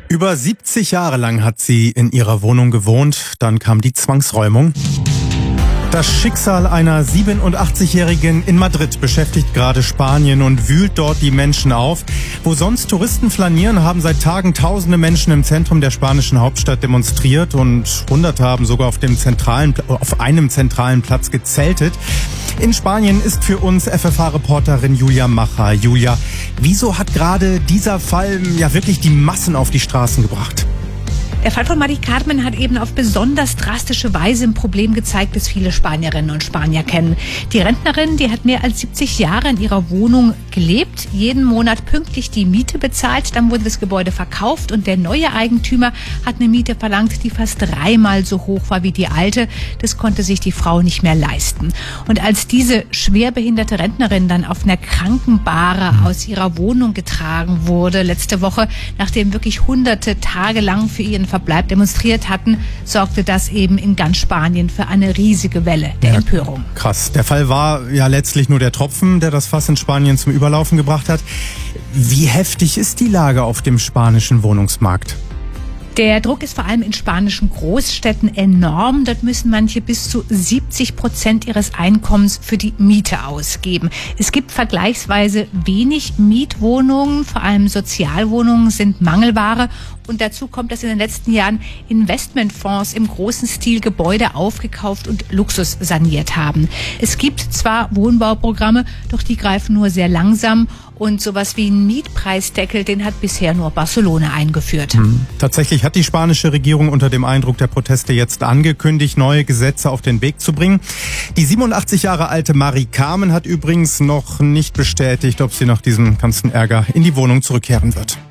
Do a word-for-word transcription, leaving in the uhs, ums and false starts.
Über siebzig Jahre lang hat sie in ihrer Wohnung gewohnt. Dann kam die Zwangsräumung. Das Schicksal einer siebenundachtzigjährigen in Madrid beschäftigt gerade Spanien und wühlt dort die Menschen auf. Wo sonst Touristen flanieren, haben seit Tagen tausende Menschen im Zentrum der spanischen Hauptstadt demonstriert und Hunderte haben sogar auf dem zentralen, auf einem zentralen Platz gezeltet. In Spanien ist für uns F F H-Reporterin Julia Macher. Julia, wieso hat gerade dieser Fall ja wirklich die Massen auf die Straßen gebracht? Der Fall von Mari Carmen hat eben auf besonders drastische Weise ein Problem gezeigt, das viele Spanierinnen und Spanier kennen. Die Rentnerin, die hat mehr als siebzig Jahre in ihrer Wohnung gelebt, jeden Monat pünktlich die Miete bezahlt, dann wurde das Gebäude verkauft und der neue Eigentümer hat eine Miete verlangt, die fast dreimal so hoch war wie die alte. Das konnte sich die Frau nicht mehr leisten. Und als diese schwerbehinderte Rentnerin dann auf einer Krankenbahre aus ihrer Wohnung getragen wurde, letzte Woche, nachdem wirklich hunderte Tage lang für ihren Verbleib demonstriert hatten, sorgte das eben in ganz Spanien für eine riesige Welle der ja, Empörung. Krass. Der Fall war ja letztlich nur der Tropfen, der das Fass in Spanien zum Überlaufen gebracht hat. Wie heftig ist die Lage auf dem spanischen Wohnungsmarkt? Der Druck ist vor allem in spanischen Großstädten enorm. Dort müssen manche bis zu siebzig Prozent ihres Einkommens für die Miete ausgeben. Es gibt vergleichsweise wenig Mietwohnungen, vor allem Sozialwohnungen sind Mangelware. Und dazu kommt, dass in den letzten Jahren Investmentfonds im großen Stil Gebäude aufgekauft und Luxus saniert haben. Es gibt zwar Wohnbauprogramme, doch die greifen nur sehr langsam. Und sowas wie ein Mietpreisdeckel, den hat bisher nur Barcelona eingeführt. Hm. Tatsächlich hat die spanische Regierung unter dem Eindruck der Proteste jetzt angekündigt, neue Gesetze auf den Weg zu bringen. Die siebenundachtzig Jahre alte Mari Carmen hat übrigens noch nicht bestätigt, ob sie nach diesem ganzen Ärger in die Wohnung zurückkehren wird.